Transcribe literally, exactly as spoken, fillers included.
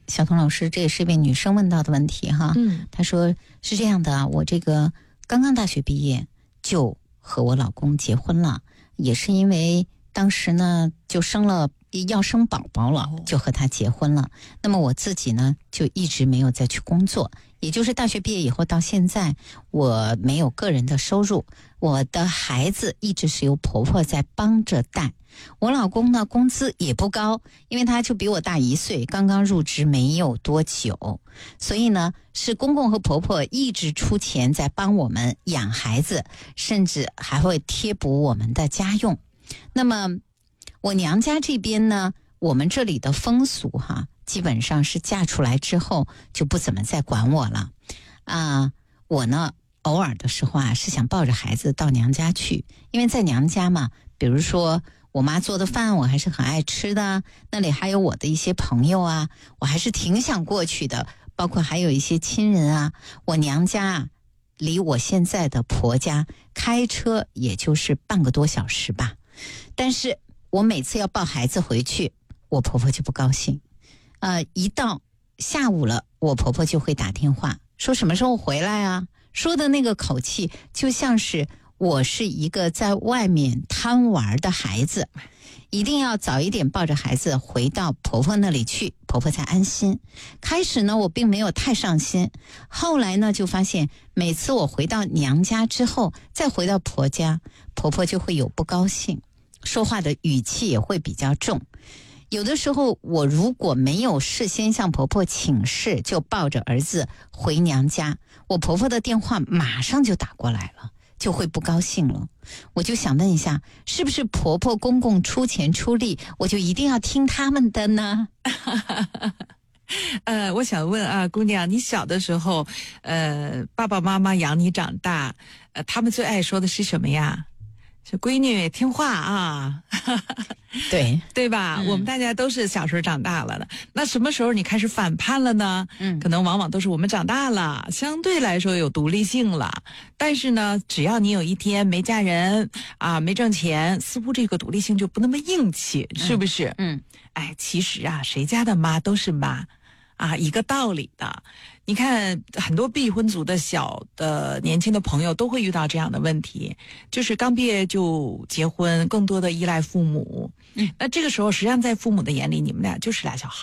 小童老师，这也是一位女生问到的问题哈。 嗯， 她说是这样的，我这个刚刚大学毕业就和我老公结婚了，也是因为当时呢就生了要生宝宝了，就和他结婚了。那么我自己呢就一直没有再去工作，也就是大学毕业以后到现在，我没有个人的收入，我的孩子一直是由婆婆在帮着带。我老公呢工资也不高，因为他就比我大一岁，刚刚入职没有多久，所以呢是公公和婆婆一直出钱在帮我们养孩子，甚至还会贴补我们的家用。那么我娘家这边呢，我们这里的风俗哈，基本上是嫁出来之后就不怎么再管我了啊、呃。我呢偶尔的时候啊是想抱着孩子到娘家去，因为在娘家嘛，比如说我妈做的饭我还是很爱吃的，那里还有我的一些朋友啊，我还是挺想过去的，包括还有一些亲人啊。我娘家啊离我现在的婆家开车也就是半个多小时吧，但是我每次要抱孩子回去，我婆婆就不高兴。呃，一到下午了，我婆婆就会打电话说什么时候回来啊，说的那个口气就像是我是一个在外面贪玩的孩子，一定要早一点抱着孩子回到婆婆那里去，婆婆才安心。开始呢我并没有太上心，后来呢就发现每次我回到娘家之后再回到婆家，婆婆就会有不高兴，说话的语气也会比较重。有的时候我如果没有事先向婆婆请示，就抱着儿子回娘家，我婆婆的电话马上就打过来了，就会不高兴了。我就想问一下，是不是婆婆公公出钱出力，我就一定要听他们的呢？ 呃，我想问啊，姑娘，你小的时候，呃，爸爸妈妈养你长大，呃，他们最爱说的是什么呀？是闺女听话啊， 对对吧、嗯？我们大家都是小时候长大了的。那什么时候你开始反叛了呢？嗯，可能往往都是我们长大了，相对来说有独立性了。但是呢，只要你有一天没嫁人啊，没挣钱，似乎这个独立性就不那么硬气，是不是？ 嗯， 哎，其实啊，谁家的妈都是妈。啊，一个道理的。你看很多必婚族的小的年轻的朋友都会遇到这样的问题，就是刚毕业就结婚，更多的依赖父母。嗯，那这个时候实际上在父母的眼里，你们俩就是俩小孩。